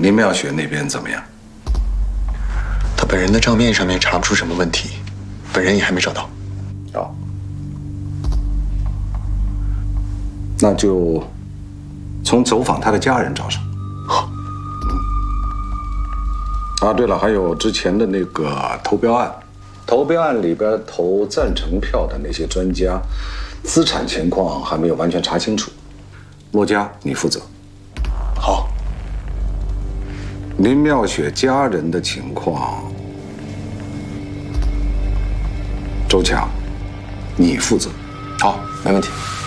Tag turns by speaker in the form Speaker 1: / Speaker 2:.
Speaker 1: 林妙雪那边怎么样？
Speaker 2: 他本人的账面上面查不出什么问题，本人也还没找到。
Speaker 1: 好，那就从走访他的家人找上。
Speaker 2: 好。
Speaker 1: 啊，对了，还有之前的那个投标案，投标案里边投赞成票的那些专家，资产情况还没有完全查清楚。骆家，你负责。
Speaker 2: 好。
Speaker 1: 林妙雪家人的情况，周强，你负责。
Speaker 2: 好，没问题。